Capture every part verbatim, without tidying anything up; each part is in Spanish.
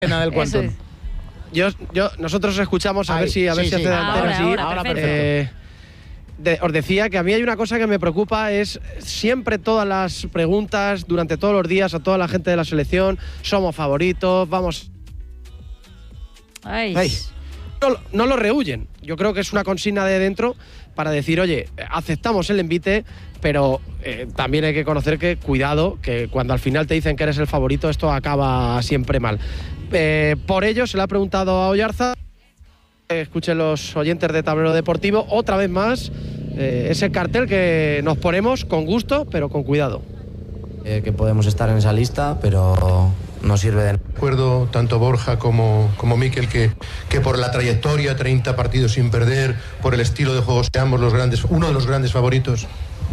Del Quantum. Es. Yo, yo, nosotros escuchamos a Ay, ver si a ver sí, si sí. hace de antena, Ahora, sí. ahora, Ahora, perfecto. Eh, de- os decía que a mí hay una cosa que me preocupa, es siempre todas las preguntas durante todos los días a toda la gente de la selección, somos favoritos, vamos. Ay. Ay. No, no lo rehuyen. Yo creo que es una consigna de dentro para decir, oye, aceptamos el envite, pero eh, también hay que conocer que, cuidado, que cuando al final te dicen que eres el favorito, esto acaba siempre mal. Eh, por ello, se le ha preguntado a Oyarza, eh, escuchen los oyentes de Tablero Deportivo, otra vez más, eh, ese cartel que nos ponemos con gusto, pero con cuidado. Eh, que podemos estar en esa lista, pero no sirve de nada. Recuerdo tanto Borja como, como Mikel que, que por la trayectoria, treinta partidos sin perder, por el estilo de juego, seamos los grandes, uno de los grandes favoritos.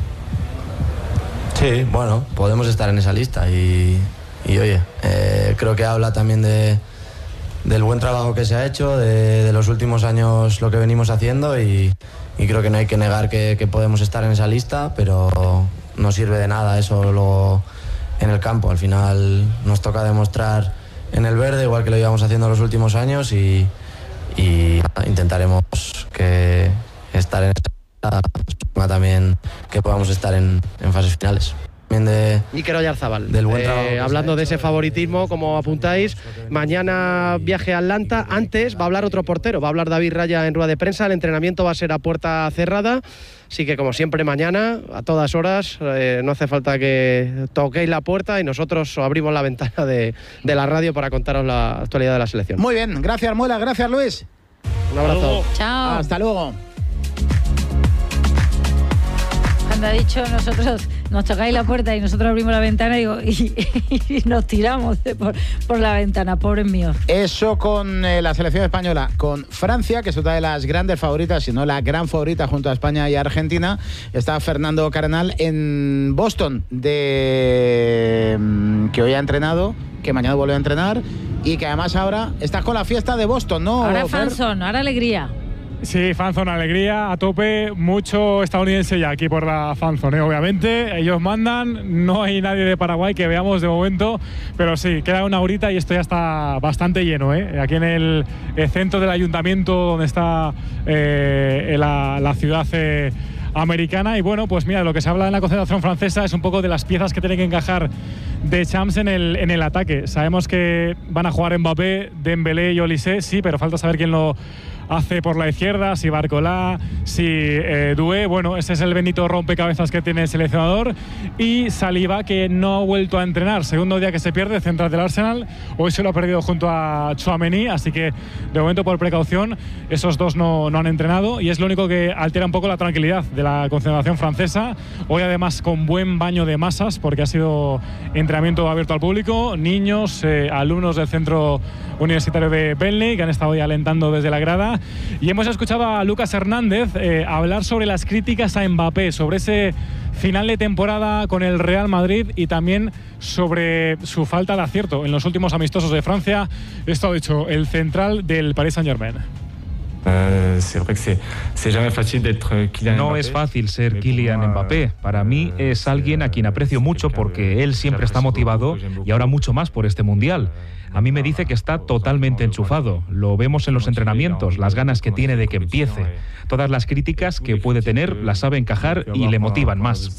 Sí, bueno, podemos estar en esa lista y, y oye, eh, creo que habla también de, del buen trabajo que se ha hecho, de, de los últimos años lo que venimos haciendo y, y creo que no hay que negar que, que podemos estar en esa lista, pero no sirve de nada eso luego en el campo. Al final nos toca demostrar en el verde, igual que lo íbamos haciendo los últimos años y, y intentaremos que estar en esa lista, también que podamos estar en, en fases finales. De, Iker Oyarzábal, del buen eh, trabajo que hablando se ha de hecho. ese favoritismo, como apuntáis, mañana viaje a Atlanta. Antes va a hablar otro portero, va a hablar David Raya en rueda de prensa. El entrenamiento va a ser a puerta cerrada, así que como siempre mañana, a todas horas, eh, no hace falta que toquéis la puerta y nosotros abrimos la ventana de, de la radio para contaros la actualidad de la selección. Muy bien, gracias Muela, gracias Luis. Un abrazo. Chao. Hasta luego. Cuando ha dicho nosotros nos tocáis la puerta y nosotros abrimos la ventana, digo, y, y nos tiramos de por, por la ventana, pobres míos. Eso con eh, la selección española, con Francia, que es otra de las grandes favoritas, si no la gran favorita junto a España y Argentina. Está Fernando Cardenal en Boston, de mm, que hoy ha entrenado, que mañana vuelve a entrenar y que además ahora estás con la fiesta de Boston, ¿no? Ahora Fer? fanzón, ahora alegría. Sí, fanzone, alegría a tope, mucho estadounidense ya aquí por la fanzone, obviamente, ellos mandan, no hay nadie de Paraguay que veamos de momento, pero sí, queda una horita y esto ya está bastante lleno, ¿eh? Aquí en el, el centro del ayuntamiento donde está eh, la, la ciudad eh, americana. Y bueno, pues mira, lo que se habla en la concentración francesa es un poco de las piezas que tienen que encajar de Champs en el, en el ataque. Sabemos que van a jugar Mbappé, Dembélé y Olise, sí, pero falta saber quién lo hace por la izquierda, si Barcola, si eh, Doué. Bueno, ese es el Benito rompecabezas que tiene el seleccionador. Y Saliba, que no ha vuelto a entrenar, segundo día que se pierde, central del Arsenal, hoy se lo ha perdido junto a Tchouaméni, así que de momento por precaución esos dos no, no han entrenado y es lo único que altera un poco la tranquilidad de la concentración francesa. Hoy además con buen baño de masas porque ha sido entrenamiento abierto al público, niños, eh, alumnos del centro universitario de Burnley que han estado hoy alentando desde la grada. Y hemos escuchado a Lucas Hernández eh, hablar sobre las críticas a Mbappé, sobre ese final de temporada con el Real Madrid y también sobre su falta de acierto en los últimos amistosos de Francia. Esto ha dicho el central del Paris Saint-Germain. No es fácil ser Kylian Mbappé. Para mí es alguien a quien aprecio mucho porque él siempre está motivado y ahora mucho más por este Mundial. A mí me dice que está totalmente enchufado. Lo vemos en los entrenamientos, las ganas que tiene de que empiece. Todas las críticas que puede tener las sabe encajar y le motivan más.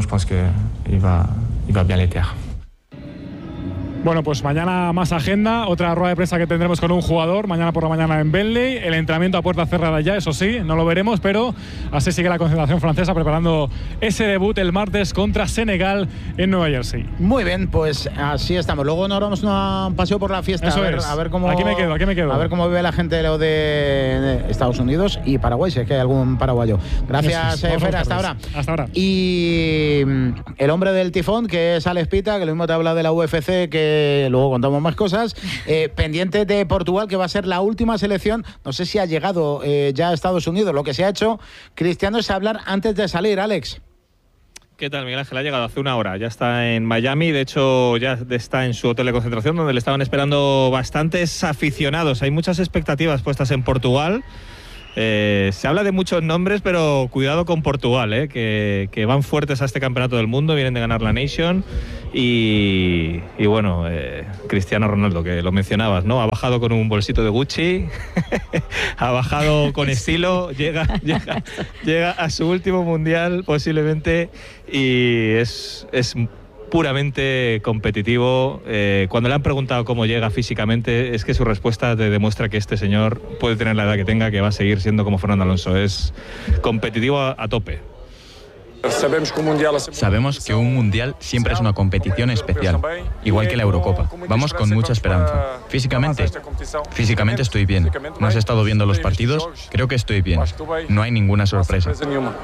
Bueno, pues mañana más agenda, otra rueda de prensa que tendremos con un jugador, mañana por la mañana en Burnley, el entrenamiento a puerta cerrada ya, eso sí, no lo veremos, pero así sigue la concentración francesa preparando ese debut el martes contra Senegal en Nueva Jersey. Muy bien, pues así estamos. Luego nos vamos a un paseo por la fiesta. Eso a ver, es. a ver cómo, Aquí me quedo, aquí me quedo. A ver cómo vive la gente de, lo de, de Estados Unidos y Paraguay, si es que hay algún paraguayo. Gracias, Eso es. eh, Fer, hasta ahora. Hasta ahora. Y mm, el hombre del tifón, que es Alex Pita, que lo mismo te habla de la U F C, que luego contamos más cosas, eh, pendiente de Portugal, que va a ser la última selección. No sé si ha llegado eh, ya a Estados Unidos. Lo que se ha hecho, Cristiano, es hablar antes de salir, Alex. ¿Qué tal, Miguel Ángel? Ha llegado hace una hora, ya está en Miami, de hecho ya está en su hotel de concentración donde le estaban esperando bastantes aficionados. Hay muchas expectativas puestas en Portugal. Eh, se habla de muchos nombres, pero cuidado con Portugal, eh, que, que van fuertes a este campeonato del mundo, vienen de ganar la Nation y, y bueno, eh, Cristiano Ronaldo, que lo mencionabas, ¿no? Ha bajado con un bolsito de Gucci, ha bajado con estilo, llega, llega, llega a su último mundial posiblemente y es, es puramente competitivo. Eh, cuando le han preguntado cómo llega físicamente, es que su respuesta te demuestra que este señor puede tener la edad que tenga, que va a seguir siendo como Fernando Alonso. Es competitivo a, a tope. Sabemos que un mundial siempre es una competición especial, igual que la Eurocopa. Vamos con mucha esperanza. Físicamente, físicamente estoy bien. ¿No has estado viendo los partidos? Creo que estoy bien. No hay ninguna sorpresa.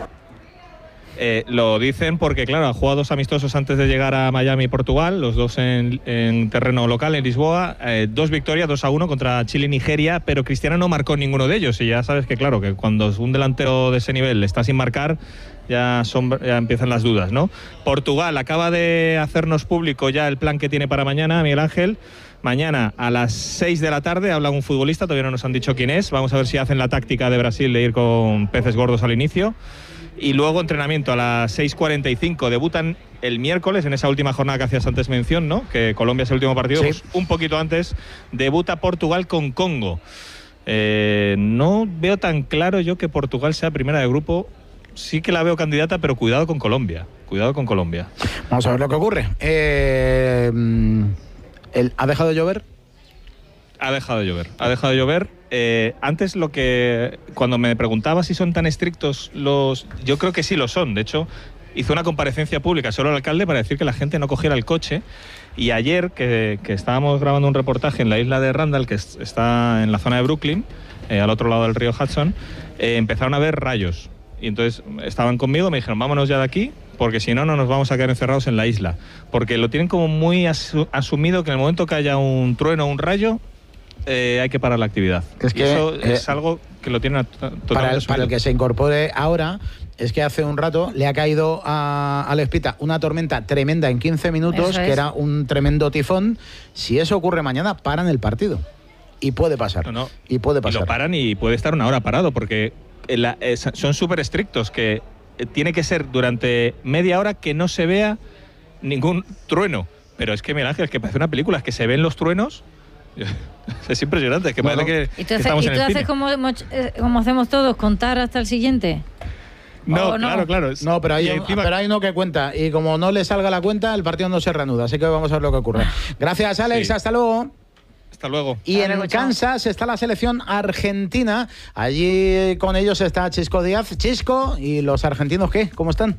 Eh, lo dicen porque, claro, ha jugado dos amistosos antes de llegar a Miami, Portugal, los dos en, en terreno local, en Lisboa, eh, dos victorias, dos a uno contra Chile y Nigeria, pero Cristiano no marcó ninguno de ellos, y ya sabes que, claro, que cuando un delantero de ese nivel está sin marcar, ya, son, ya empiezan las dudas, ¿no? Portugal acaba de hacernos público ya el plan que tiene para mañana, Miguel Ángel. Mañana a las seis de la tarde habla un futbolista, todavía no nos han dicho quién es, vamos a ver si hacen la táctica de Brasil de ir con peces gordos al inicio. Y luego entrenamiento a las seis cuarenta y cinco, debutan el miércoles en esa última jornada que hacías antes mención, ¿no? Que Colombia es el último partido, sí. Pues un poquito antes debuta Portugal con Congo. Eh, no veo tan claro yo que Portugal sea primera de grupo, sí que la veo candidata, pero cuidado con Colombia, cuidado con Colombia. Vamos a ver lo que ocurre. Eh, ¿el, ¿Ha dejado de llover? Ha dejado de llover, ha dejado de llover. Eh, antes lo que, cuando me preguntaba si son tan estrictos los, yo creo que sí lo son. De hecho, hizo una comparecencia pública solo el alcalde para decir que la gente no cogiera el coche. Y ayer, que, que estábamos grabando un reportaje en la isla de Randall, que es, está en la zona de Brooklyn, eh, al otro lado del río Hudson, eh, empezaron a ver rayos. Y entonces estaban conmigo, me dijeron, vámonos ya de aquí, porque si no, no nos vamos a quedar encerrados en la isla. Porque lo tienen como muy asu- asumido que en el momento que haya un trueno o un rayo, Eh, hay que parar la actividad. Es que, y eso eh, es algo que lo tienen totalmente para el, para el que se incorpore ahora, es que hace un rato le ha caído a, a Lespita una tormenta tremenda en quince minutos, que era un tremendo tifón. Si eso ocurre mañana, paran el partido. Y puede pasar. No, no. Y puede pasar. Y lo paran y puede estar una hora parado, porque la, es, son súper estrictos, que eh, tiene que ser durante media hora que no se vea ningún trueno. Pero es que, Miguel Ángel, es que parece una película, es que se ven los truenos. Es impresionante, es que bueno, parece que, ¿y tú, haces, que estamos ¿y en tú el haces cine. como, como hacemos todos, contar hasta el siguiente? No, no, claro, claro. No, pero hay, encima... pero hay uno que cuenta, y como no le salga la cuenta, el partido no se reanuda, así que vamos a ver lo que ocurre. Gracias, Alex, sí. Hasta luego. Hasta luego. Y en Kansas está la selección argentina, allí con ellos está Chisco Díaz. Chisco, ¿y los argentinos qué? ¿Cómo están?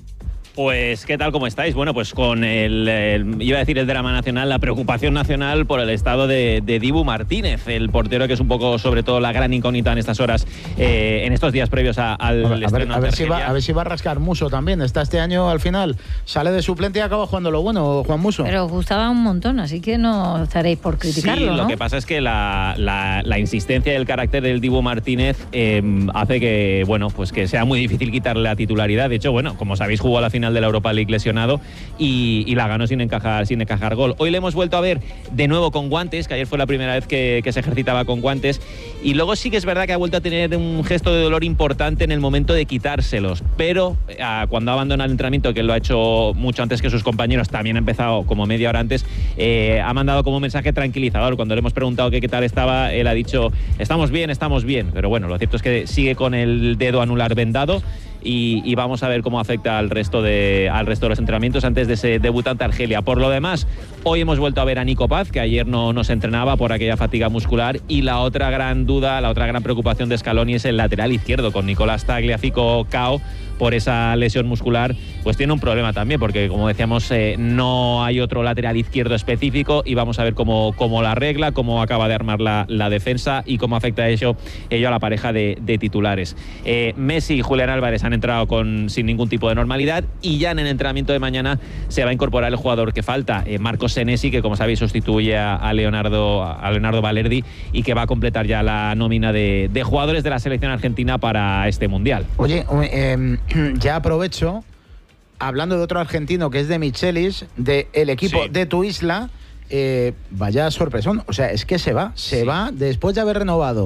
Pues, ¿qué tal? ¿Cómo estáis? Bueno, pues con el, el, iba a decir el drama nacional, la preocupación nacional por el estado de, de Dibu Martínez, el portero que es un poco, sobre todo, la gran incógnita en estas horas, eh, en estos días previos a, al a ver, estreno a ver, a ver si va, a ver si va a rascar Muso también. Está este año al final, sale de suplente y acaba jugando lo bueno, Juan Muso. Pero os gustaba un montón, así que no estaréis por criticarlo, sí, ¿no? Lo que pasa es que la, la, la insistencia y el carácter del Dibu Martínez eh, hace que, bueno, pues que sea muy difícil quitarle la titularidad. De hecho, bueno, como sabéis, jugó a la final de la Europa League lesionado y, y la ganó sin encajar, sin encajar gol. Hoy le hemos vuelto a ver de nuevo con guantes, que ayer fue la primera vez que, que se ejercitaba con guantes, y luego sí que es verdad que ha vuelto a tener un gesto de dolor importante en el momento de quitárselos, pero eh, cuando abandona el entrenamiento, que lo ha hecho mucho antes que sus compañeros, también ha empezado como media hora antes, eh, ha mandado como un mensaje tranquilizador. Cuando le hemos preguntado que qué tal estaba, él ha dicho, estamos bien, estamos bien, pero bueno, lo cierto es que sigue con el dedo anular vendado. Y, y vamos a ver cómo afecta al resto de al resto de los entrenamientos antes de ese debutante Argelia. Por lo demás, hoy hemos vuelto a ver a Nico Paz, que ayer no, no se entrenaba por aquella fatiga muscular, y la otra gran duda, la otra gran preocupación de Scaloni es el lateral izquierdo, con Nicolás Tagliafico cao por esa lesión muscular, pues tiene un problema también, porque como decíamos, eh, no hay otro lateral izquierdo específico, y vamos a ver cómo, cómo la arregla, cómo acaba de armar la, la defensa y cómo afecta ello, ello a la pareja de, de titulares. Eh, Messi y Julián Álvarez han entrado con, sin ningún tipo de normalidad, y ya en el entrenamiento de mañana se va a incorporar el jugador que falta, eh, Marcos Senesi, que como sabéis sustituye a, a, Leonardo, a Leonardo Balerdi, y que va a completar ya la nómina de, de jugadores de la selección argentina para este Mundial. Oye, eh, ya aprovecho, hablando de otro argentino que es de Michelis, del equipo sí. de tu isla, eh, vaya sorpresón, o sea, es que se va, se sí. va después de haber renovado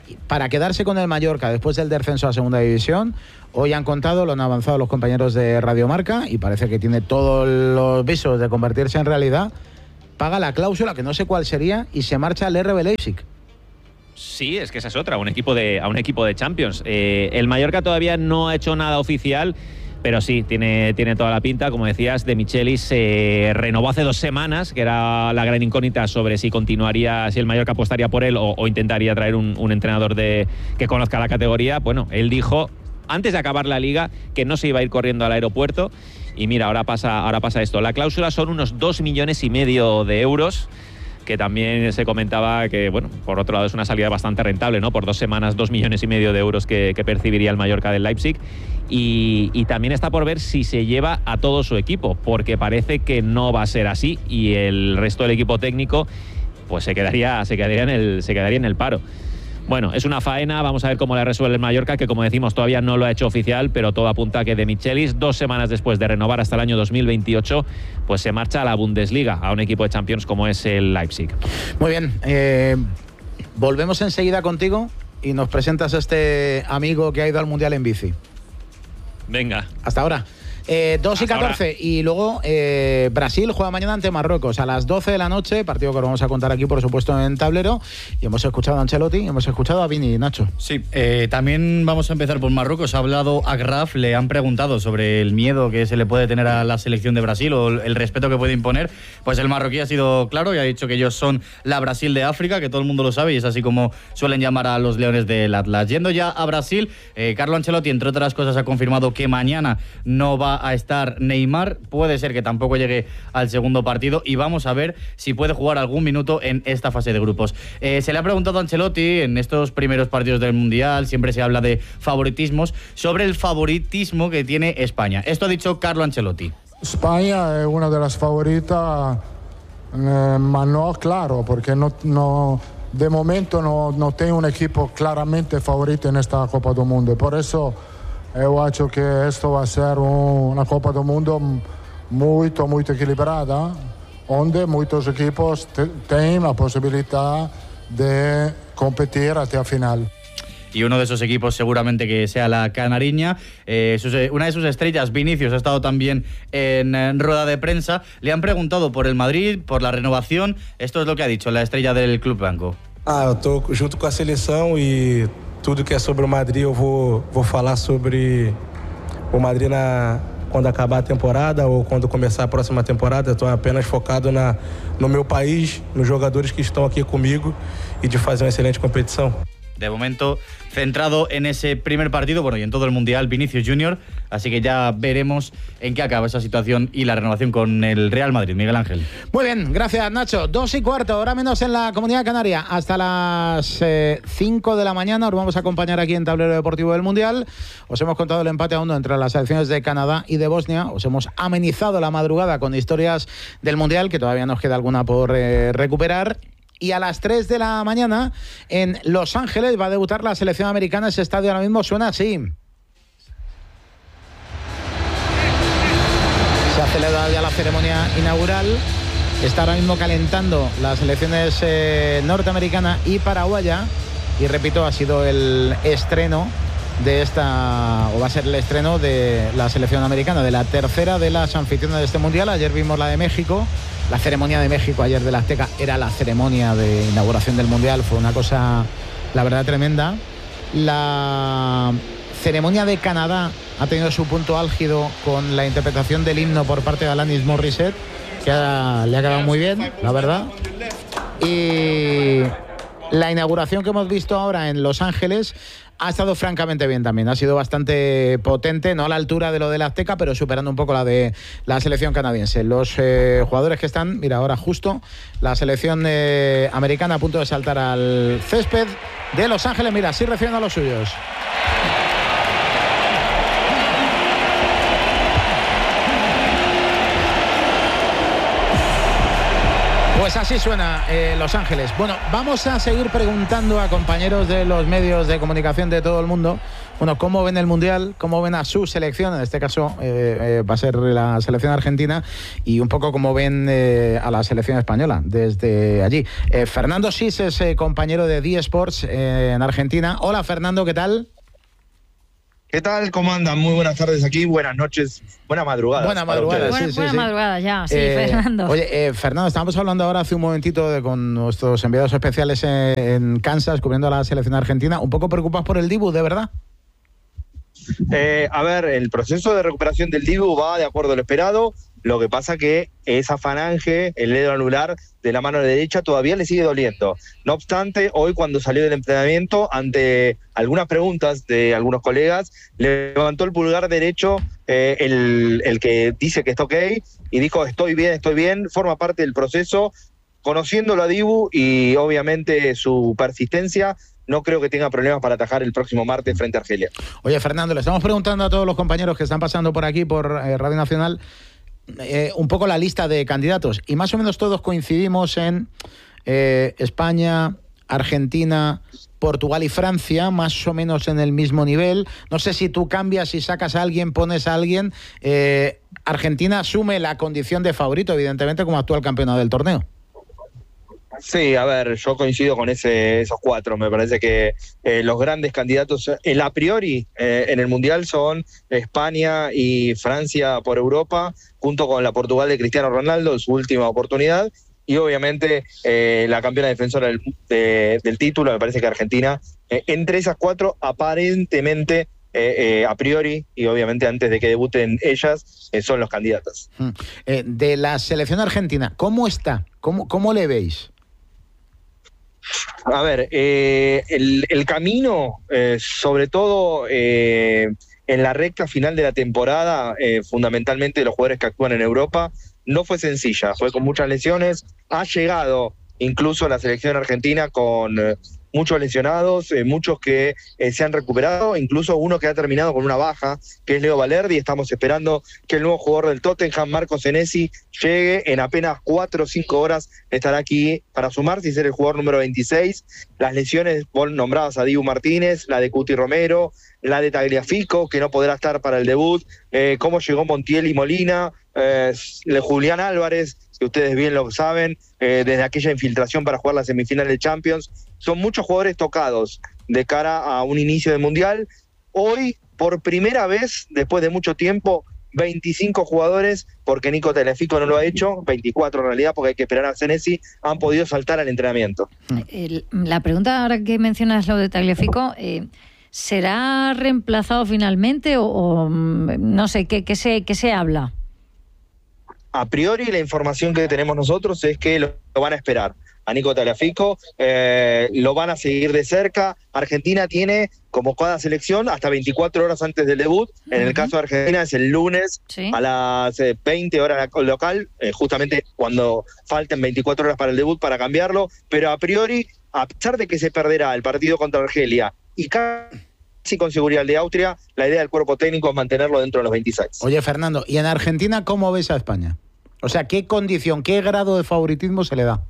para quedarse con el Mallorca después del descenso a Segunda División. Hoy han contado, lo han avanzado los compañeros de Radio Marca y parece que tiene todos los visos de convertirse en realidad. Paga la cláusula, que no sé cuál sería, y se marcha al R B Leipzig. Sí, es que esa es otra, un equipo de, a un equipo de Champions. Eh, el Mallorca todavía no ha hecho nada oficial, pero sí, tiene, tiene toda la pinta. Como decías, De Michelis se renovó hace dos semanas, que era la gran incógnita sobre si continuaría, si el Mallorca apostaría por él o, o intentaría traer un, un entrenador de, que conozca la categoría. Bueno, él dijo, antes de acabar la liga, que no se iba a ir corriendo al aeropuerto. Y mira, ahora pasa, ahora pasa esto. La cláusula son unos dos millones y medio de euros, que también se comentaba que, bueno, por otro lado es una salida bastante rentable, ¿no? Por dos semanas, dos millones y medio de euros que, que percibiría el Mallorca del Leipzig. Y, y también está por ver si se lleva a todo su equipo, porque parece que no va a ser así y el resto del equipo técnico pues se quedaría, se quedaría en el, se quedaría en el paro. Bueno, es una faena, vamos a ver cómo la resuelve el Mallorca, que como decimos todavía no lo ha hecho oficial, pero todo apunta a que De Michelis, dos semanas después de renovar hasta el año dos mil veintiocho, pues se marcha a la Bundesliga, a un equipo de Champions como es el Leipzig. Muy bien, eh, volvemos enseguida contigo y nos presentas a este amigo que ha ido al Mundial en bici. Venga. Hasta ahora. Eh, dos y catorce y luego eh, Brasil juega mañana ante Marruecos a las doce de la noche, partido que os vamos a contar aquí por supuesto en Tablero, y hemos escuchado a Ancelotti, hemos escuchado a Vini, Nacho. Sí, eh, también vamos a empezar por Marruecos. Ha hablado Agraf, le han preguntado sobre el miedo que se le puede tener a la selección de Brasil o el respeto que puede imponer. Pues el marroquí ha sido claro y ha dicho que ellos son la Brasil de África, que todo el mundo lo sabe y es así como suelen llamar a los Leones del Atlas. Yendo ya a Brasil, eh, Carlo Ancelotti, entre otras cosas, ha confirmado que mañana no va a estar Neymar, puede ser que tampoco llegue al segundo partido y vamos a ver si puede jugar algún minuto en esta fase de grupos. Eh, se le ha preguntado a Ancelotti en estos primeros partidos del Mundial, siempre se habla de favoritismos, sobre el favoritismo que tiene España. Esto ha dicho Carlo Ancelotti. España es una de las favoritas, eh, ma no claro, porque no, no, de momento no, no tengo un equipo claramente favorito en esta Copa del Mundo. Por eso eu acho que esto va a ser un, una Copa del Mundo muy, muy equilibrada, donde muchos equipos te, tienen la posibilidad de competir hasta el final. Y uno de esos equipos seguramente que sea la Canariña. Eh, sus, una de sus estrellas, Vinicius, ha estado también en, en rueda de prensa. Le han preguntado por el Madrid, por la renovación. Esto es lo que ha dicho la estrella del Club Blanco. Ah, eu tô junto com a seleção e tudo que é sobre o Madrid eu vou, vou falar sobre o Madrid na, quando acabar a temporada ou quando começar a próxima temporada. Estou apenas focado na, no meu país, nos jogadores que estão aqui comigo e de fazer uma excelente competição. De momento, centrado en ese primer partido, bueno, y en todo el Mundial, Vinicius Junior, así que ya veremos en qué acaba esa situación y la renovación con el Real Madrid. Miguel Ángel. Muy bien, gracias Nacho. Dos y cuarto, hora menos en la Comunidad Canaria, hasta las eh, cinco de la mañana. Os vamos a acompañar aquí en Tablero Deportivo del Mundial. Os hemos contado el empate a uno entre las selecciones de Canadá y de Bosnia. Os hemos amenizado la madrugada con historias del Mundial, que todavía nos queda alguna por eh, recuperar. Y a las tres de la mañana en Los Ángeles va a debutar la selección americana. Ese estadio ahora mismo suena así. Se ha celebrado ya la ceremonia inaugural. Está ahora mismo calentando las selecciones eh, norteamericana y paraguaya. Y repito, ha sido el estreno de esta, o va a ser el estreno de la selección americana, de la tercera de las anfitrionas de este mundial. Ayer vimos la de México. La ceremonia de México ayer de la Azteca era la ceremonia de inauguración del Mundial. Fue una cosa, la verdad, tremenda. La ceremonia de Canadá ha tenido su punto álgido con la interpretación del himno por parte de Alanis Morissette, que ha, le ha quedado muy bien, la verdad. Y la inauguración que hemos visto ahora en Los Ángeles ha estado francamente bien también, ha sido bastante potente, no a la altura de lo de la Azteca, pero superando un poco la de la selección canadiense. Los eh, jugadores que están, mira, ahora justo la selección eh, americana a punto de saltar al césped de Los Ángeles, mira, sí reciben a los suyos. Pues así suena eh, Los Ángeles. Bueno, vamos a seguir preguntando a compañeros de los medios de comunicación de todo el mundo. Bueno, ¿cómo ven el Mundial? ¿Cómo ven a su selección? En este caso eh, eh, va a ser la selección argentina, y un poco cómo ven eh, a la selección española desde allí. Eh, Fernando Sis es eh, compañero de D Sports eh, en Argentina. Hola Fernando, ¿qué tal? ¿Qué tal? ¿Cómo andan? Muy buenas tardes aquí, buenas noches, buena madrugada. Buena madrugada, sí, buena, sí, buena sí. madrugada ya, sí, Eh, Fernando. Oye, eh, Fernando, estábamos hablando ahora hace un momentito de, con nuestros enviados especiales en, en Kansas, cubriendo a la selección argentina. ¿Un poco preocupados por el Dibu, de verdad? Eh, a ver, el proceso de recuperación del Dibu va de acuerdo a lo esperado. Lo que pasa que esa falange, el dedo anular de la mano derecha, todavía le sigue doliendo. No obstante, hoy cuando salió del entrenamiento, ante algunas preguntas de algunos colegas, levantó el pulgar derecho, eh, el, el que dice que está ok, y dijo estoy bien, estoy bien, forma parte del proceso. Conociéndolo a Dibu y obviamente su persistencia, no creo que tenga problemas para atajar el próximo martes frente a Argelia. Oye, Fernando, le estamos preguntando a todos los compañeros que están pasando por aquí, por eh, Radio Nacional, eh, un poco la lista de candidatos. Y más o menos todos coincidimos en eh, España, Argentina, Portugal y Francia, más o menos en el mismo nivel. No sé si tú cambias, si sacas a alguien, pones a alguien. Eh, Argentina asume la condición de favorito, evidentemente, como actual campeona del torneo. Sí, a ver, yo coincido con ese, esos cuatro. Me parece que eh, los grandes candidatos, el a priori eh, en el Mundial son España y Francia por Europa, junto con la Portugal de Cristiano Ronaldo en su última oportunidad, y obviamente eh, la campeona defensora del, de, del título. Me parece que Argentina, eh, entre esas cuatro, aparentemente, eh, eh, a priori, y obviamente antes de que debuten ellas, eh, son los candidatos. Eh, de la selección argentina, ¿cómo está? ¿Cómo, cómo le veis? A ver, eh, el, el camino, eh, sobre todo eh, en la recta final de la temporada, eh, fundamentalmente los jugadores que actúan en Europa, no fue sencilla, fue con muchas lesiones. Ha llegado incluso la selección argentina con eh, muchos lesionados, eh, muchos que eh, se han recuperado, incluso uno que ha terminado con una baja, que es Leo Valerdi. Estamos esperando que el nuevo jugador del Tottenham, Marco Senesi, llegue en apenas cuatro o cinco horas, estará aquí para sumarse y ser el jugador número veintiséis. Las lesiones nombradas a Dibu Martínez, la de Cuti Romero, la de Tagliafico, que no podrá estar para el debut, eh, cómo llegó Montiel y Molina, eh, Julián Álvarez, que ustedes bien lo saben, eh, desde aquella infiltración para jugar la semifinal de Champions. Son muchos jugadores tocados de cara a un inicio de Mundial. Hoy, por primera vez, después de mucho tiempo, veinticinco jugadores, porque Nico Tagliafico no lo ha hecho, veinticuatro en realidad, porque hay que esperar a Senesi, han podido saltar al entrenamiento. El, la pregunta ahora que mencionas lo de Tagliafico, eh, ¿será reemplazado finalmente o, o no sé, ¿qué, qué, se, qué se habla? A priori la información que tenemos nosotros es que lo, lo van a esperar a Nico Tagliafico, eh, lo van a seguir de cerca. Argentina tiene, como cada selección, hasta veinticuatro horas antes del debut. Uh-huh. En el caso de Argentina es el lunes, sí, a las eh, veinte horas local, eh, justamente cuando falten veinticuatro horas para el debut, para cambiarlo. Pero a priori, a pesar de que se perderá el partido contra Argelia y casi con seguridad el de Austria, la idea del cuerpo técnico es mantenerlo dentro de los veintiséis. Oye, Fernando, ¿y en Argentina cómo ves a España? O sea, ¿qué condición, qué grado de favoritismo se le da?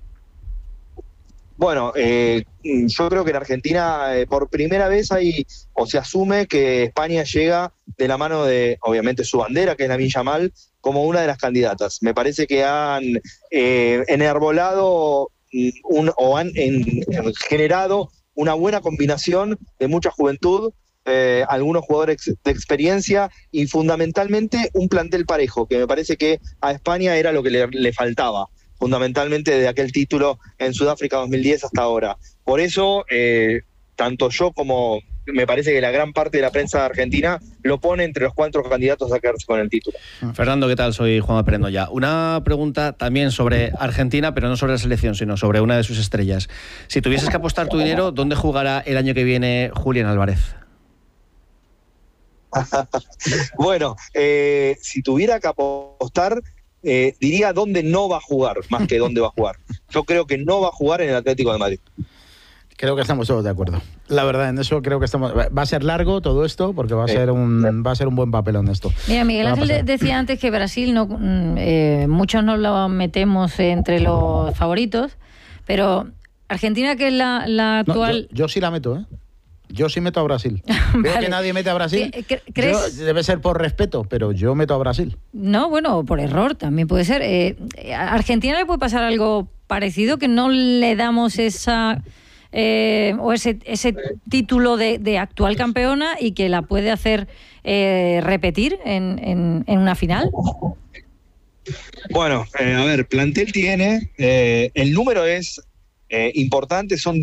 Bueno, eh, yo creo que en Argentina eh, por primera vez hay, o se asume que España llega de la mano de, obviamente, su bandera, que es Lamine Yamal, como una de las candidatas. Me parece que han eh, enarbolado un, o han en, en generado una buena combinación de mucha juventud, eh, algunos jugadores de experiencia y fundamentalmente un plantel parejo, que me parece que a España era lo que le, le faltaba, fundamentalmente de aquel título en Sudáfrica dos mil diez hasta ahora. Por eso, eh, tanto yo como me parece que la gran parte de la prensa argentina lo pone entre los cuatro candidatos a quedarse con el título. Fernando, ¿qué tal? Soy Juan Aprendo ya. Una pregunta también sobre Argentina, pero no sobre la selección, sino sobre una de sus estrellas. Si tuvieses que apostar tu dinero, ¿dónde jugará el año que viene Julián Álvarez? Bueno, eh, si tuviera que apostar, eh, diría dónde no va a jugar, más que dónde va a jugar. Yo creo que no va a jugar en el Atlético de Madrid. Creo que estamos todos de acuerdo. La verdad, en eso creo que estamos. Va a ser largo todo esto, porque va a ser un va a ser un buen papelón esto. Mira, Miguel Ángel decía antes que Brasil no eh, muchos no lo metemos entre los favoritos, pero Argentina, que es la, la actual. No, yo, yo sí la meto, ¿eh? Yo sí meto a Brasil. Veo Vale. que nadie mete a Brasil. ¿Crees? Yo- debe ser por respeto, pero yo meto a Brasil. No, bueno, por error también puede ser. Eh, a Argentina le puede pasar algo parecido, que no le damos esa eh, o ese, ese título de, de actual campeona y que la puede hacer eh, repetir en, en, en una final. Bueno, eh, a ver, plantel tiene, eh, el número es eh, importante, son